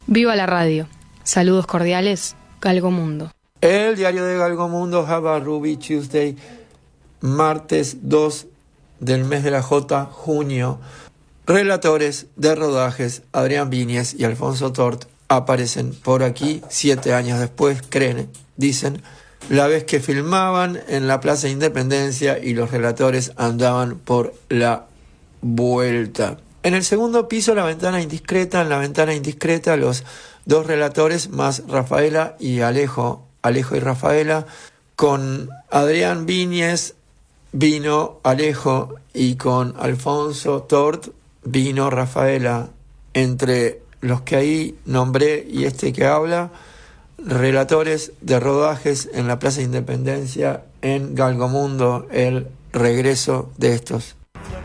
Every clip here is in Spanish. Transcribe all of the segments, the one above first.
Viva la radio. Saludos cordiales, Galgomundo. El diario de Galgomundo, Have a Ruby Tuesday, martes 2 del mes de la J, junio. Relatores de rodajes Adrián Viñes y Alfonso Tort aparecen por aquí 7 años después, creen, dicen, la vez que filmaban en la Plaza Independencia y los relatores andaban por la vuelta. En el segundo piso, en la ventana indiscreta, los dos relatores más Rafaela y Alejo y Rafaela. Con Adrián Viñes vino Alejo y con Alfonso Tort vino Rafaela. Entre los que ahí nombré y este que habla, relatores de rodajes en la Plaza Independencia, en Galgomundo, el regreso de estos.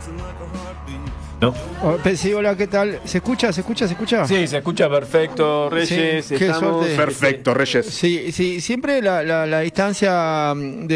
¿No? Sí, hola, ¿qué tal? ¿Se escucha? Sí, se escucha perfecto, Reyes. Sí, qué suerte. Perfecto, Reyes. Sí, siempre la distancia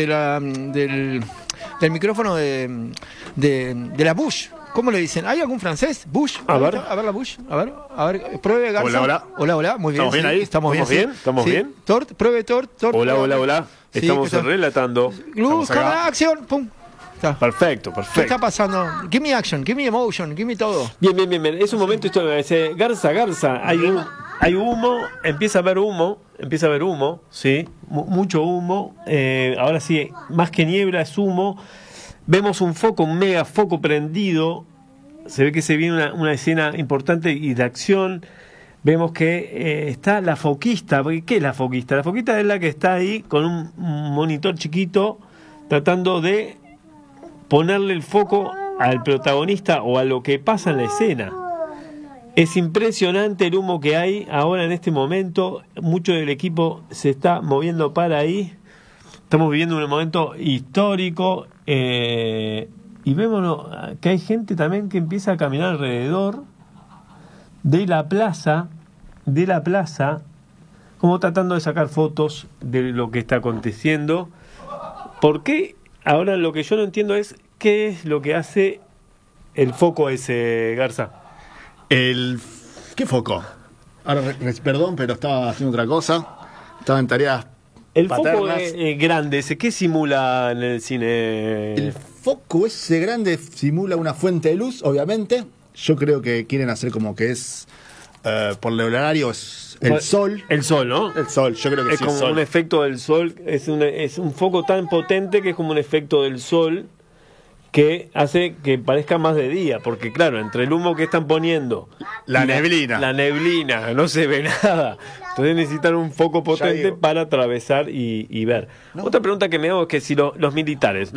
del micrófono de la Bush. ¿Cómo le dicen? ¿Hay algún francés? ¿Bush? A ver la Bush. A ver, pruebe Garza. Hola, muy bien. ¿Estamos bien ahí? ¿Estamos bien? ¿Estamos bien? Tort, pruebe Tort. Hola. Estamos relatando. Luz, cámara, acción, pum. Perfecto. ¿Qué está pasando? Give me action, give me emotion, give me todo. Bien. Es un momento, esto dice, Garza, hay humo, empieza a haber humo, ¿sí? Mucho humo. Ahora sí, más que niebla es humo. Vemos un mega foco prendido. Se ve que se viene una escena importante y de acción. Vemos que está la foquista. ¿Qué es la foquista? La foquista es la que está ahí con un monitor chiquito tratando de ponerle el foco al protagonista o a lo que pasa en la escena. Es impresionante el humo que hay ahora en este momento. Mucho del equipo se está moviendo para ahí. Estamos viviendo un momento histórico y vemos que hay gente también que empieza a caminar alrededor de la plaza, como tratando de sacar fotos de lo que está aconteciendo. ¿Por qué? Ahora lo que yo no entiendo es qué es lo que hace el foco ese, Garza. ¿Qué foco? Ahora, perdón, pero estaba haciendo otra cosa. Estaba en tareas el paternas. Foco es grande, ese, ¿qué simula en el cine? El foco ese grande simula una fuente de luz, obviamente. Yo creo que quieren hacer como que es, por el horario, es el sol. El sol, ¿no? El sol, yo creo que es sí. Es como un efecto del sol, es un foco tan potente que es como un efecto del sol que hace que parezca más de día, porque claro, entre el humo que están poniendo, la neblina, no se ve nada. Entonces necesitan un foco potente para atravesar y ver. No. Otra pregunta que me hago es que si los militares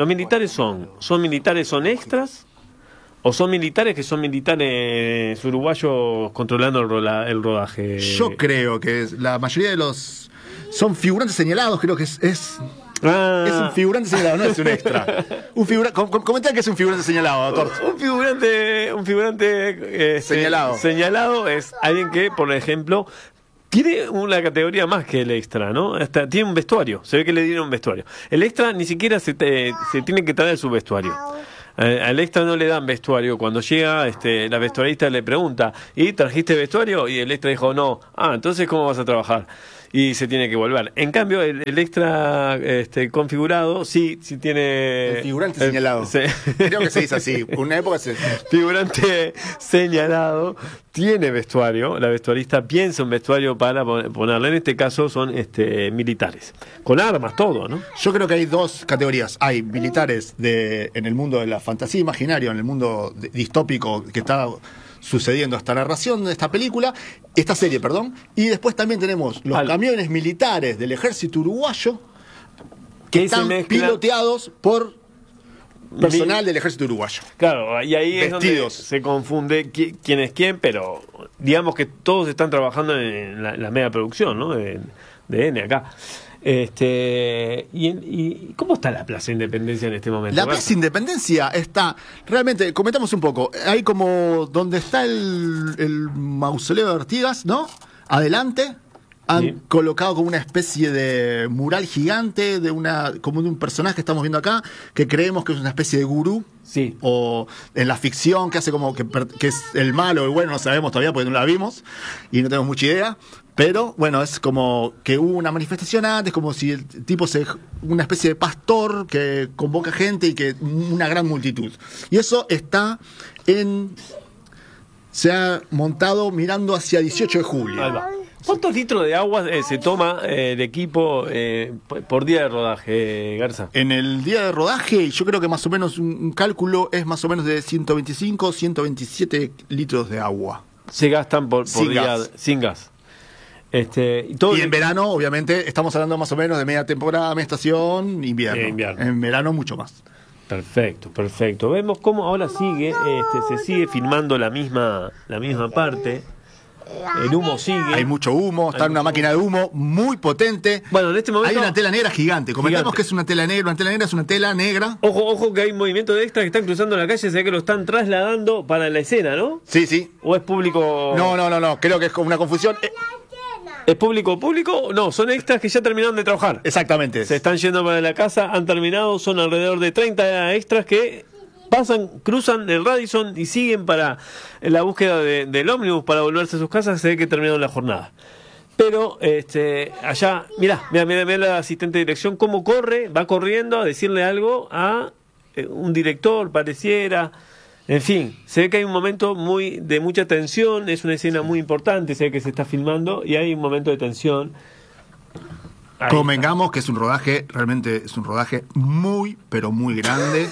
son extras o son militares que son militares uruguayos controlando el rodaje. Yo creo que la mayoría de los son figurantes señalados, creo que es un figurante señalado, no es un extra. Comentar que es un figurante señalado, doctor. Un figurante señalado es alguien que, por ejemplo, tiene una categoría más que el extra, ¿no? Hasta tiene un vestuario, se ve que le dieron un vestuario. El extra ni siquiera se tiene que traer su vestuario. Al extra no le dan vestuario. Cuando llega, la vestuarista le pregunta, ¿y trajiste vestuario? Y el extra dijo, no. Entonces, ¿cómo vas a trabajar? Y se tiene que volver. En cambio, el extra configurado sí tiene... El figurante señalado. Sí. Creo que se dice así. Una época figurante señalado tiene vestuario. La vestuarista piensa un vestuario para ponerle. En este caso son militares. Con armas, todo, ¿no? Yo creo que hay dos categorías. Hay militares en el mundo de la fantasía imaginaria, en el mundo distópico que está sucediendo esta narración de esta película, esta serie, perdón, y después también tenemos los camiones militares del ejército uruguayo que están piloteados por personal del ejército uruguayo. Claro, y ahí vestidos. Es donde se confunde quién es quién, pero digamos que todos están trabajando en la media producción, ¿no? De N acá. ¿Y cómo está la Plaza Independencia en este momento? La Plaza Independencia está, realmente, comentamos un poco, hay como donde está el mausoleo de Artigas, ¿no? Adelante, han Sí. colocado como una especie de mural gigante como de un personaje que estamos viendo acá, que creemos que es una especie de gurú. Sí. O en la ficción que hace como que es el malo o el bueno, no sabemos todavía porque no la vimos y no tenemos mucha idea. Pero bueno, es como que hubo una manifestación antes, como si el tipo una especie de pastor que convoca gente y que una gran multitud. Y eso se ha montado mirando hacia 18 de julio. Ahí va. ¿Cuántos litros de agua se toma el equipo por día de rodaje, Garza? En el día de rodaje, yo creo que más o menos un cálculo es más o menos de 125, 127 litros de agua. Se gastan por Sin día gas. sin gas. Y en verano, obviamente, estamos hablando más o menos de media temporada, media estación, invierno. Invierno. En verano, mucho más. Perfecto, perfecto. Vemos cómo ahora se sigue filmando la misma parte. El humo sigue. Hay mucho humo, está en una máquina de humo muy potente. Bueno, en este momento Hay una tela negra gigante. Comentamos Gigante. que es una tela negra. Una tela negra es una tela negra. Ojo que hay movimiento de extras que están cruzando la calle, se ve que lo están trasladando para la escena, ¿no? Sí, sí. ¿O es público? No. Creo que es como una confusión. ¿Es público? No, son extras que ya terminaron de trabajar. Exactamente. Se están yendo para la casa, han terminado, son alrededor de 30 extras que cruzan el Radisson y siguen para la búsqueda del ómnibus para volverse a sus casas. Se ve que terminaron la jornada. Pero allá, mirá la asistente de dirección cómo va corriendo a decirle algo a un director, pareciera. En fin, se ve que hay un momento de mucha tensión, es una escena muy importante, se ve que se está filmando y hay un momento de tensión. Ahí Convengamos que es un rodaje, realmente es un rodaje muy, pero muy grande.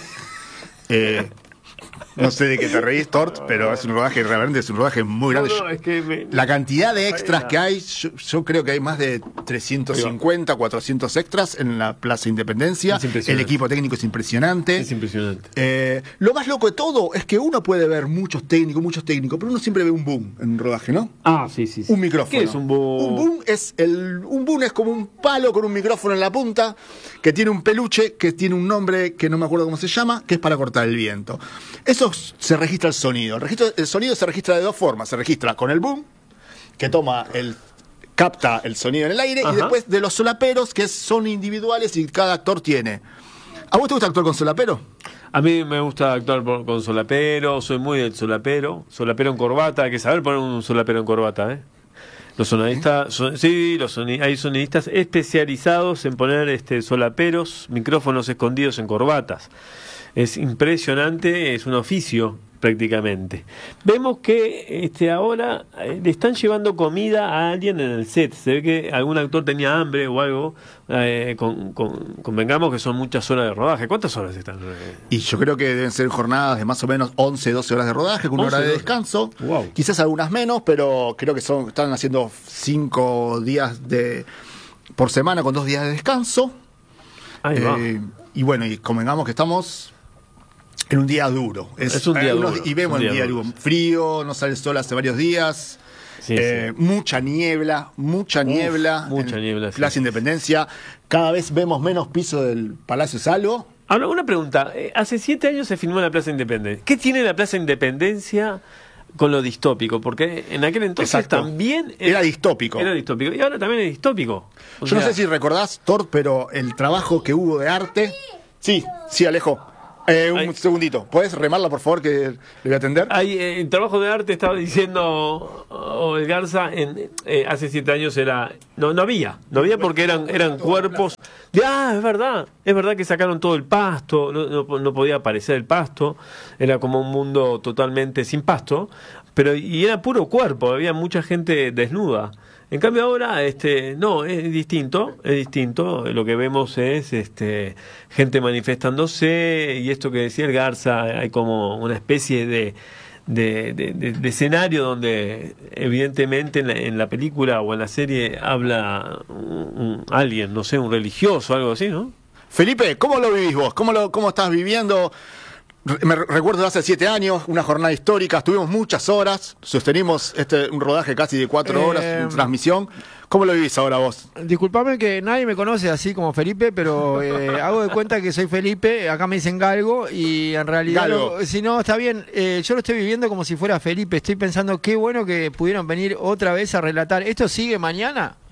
No sé de qué te reís, Tort, pero es un rodaje, realmente es un rodaje muy grande. No, es que La cantidad de extras que hay, yo creo que hay más de 350, 400 extras en la Plaza Independencia. Es impresionante. El equipo técnico es impresionante. Es impresionante. Lo más loco de todo es que uno puede ver muchos técnicos, pero uno siempre ve un boom en un rodaje, ¿no? Ah, sí. Un micrófono. ¿Qué es un boom? Un boom es como un palo con un micrófono en la punta que tiene un peluche que tiene un nombre que no me acuerdo cómo se llama, que es para cortar el viento. Eso se registra el sonido. El sonido se registra de dos formas. Se registra con el boom, que capta el sonido en el aire, Ajá. y después de los solaperos, que son individuales y cada actor tiene. ¿A vos te gusta actuar con solapero? A mí me gusta actuar con solapero, soy muy del solapero en corbata, hay que saber poner un solapero en corbata, ¿eh? Los sonidistas, hay sonidistas especializados en poner solaperos, micrófonos escondidos en corbatas. Es impresionante, es un oficio prácticamente. Vemos que ahora le están llevando comida a alguien en el set. Se ve que algún actor tenía hambre o algo. Convengamos que son muchas horas de rodaje. ¿Cuántas horas están? Y yo creo que deben ser jornadas de más o menos 11, 12 horas de rodaje, con una 11, hora de 12. descanso. Wow. Quizás algunas menos, pero creo que están haciendo 5 días por semana con 2 días de descanso. Ahí va. Y bueno, y convengamos que estamos en un día duro. Es un día duro. Y vemos el día duro. Frío, no sale el sol hace varios días. Sí. Mucha niebla. Mucha niebla, sí. Plaza Independencia. Cada vez vemos menos piso del Palacio Salvo. Ahora, una pregunta. Hace 7 años se filmó la Plaza Independencia. ¿Qué tiene la Plaza Independencia con lo distópico? Porque en aquel entonces Exacto. también Era distópico. Era distópico. Y ahora también es distópico. O Yo no sea, sé si recordás, Tort, pero el trabajo que hubo de arte. Sí, Alejo. Un segundito. ¿Puedes remarla, por favor, que le voy a atender? Hay el trabajo de arte, estaba diciendo el Garza, hace 7 años no había porque eran cuerpos es verdad que sacaron todo el pasto, no podía aparecer el pasto, era como un mundo totalmente sin pasto, y era puro cuerpo, había mucha gente desnuda. En cambio ahora no, es distinto, lo que vemos es gente manifestándose, y esto que decía el Garza, hay como una especie de escenario donde evidentemente en la película o en la serie habla alguien, no sé, un religioso, algo así, ¿no? Felipe, ¿cómo lo vivís vos? ¿Cómo estás viviendo? Me recuerdo hace 7 años, una jornada histórica, estuvimos muchas horas, sostenimos un rodaje casi de 4 horas, en transmisión. ¿Cómo lo vivís ahora vos? Disculpame que nadie me conoce así como Felipe, pero hago de cuenta que soy Felipe, acá me dicen Galgo, y en realidad, Galgo. si no, está bien, yo lo estoy viviendo como si fuera Felipe, estoy pensando qué bueno que pudieron venir otra vez a relatar. ¿Esto sigue mañana?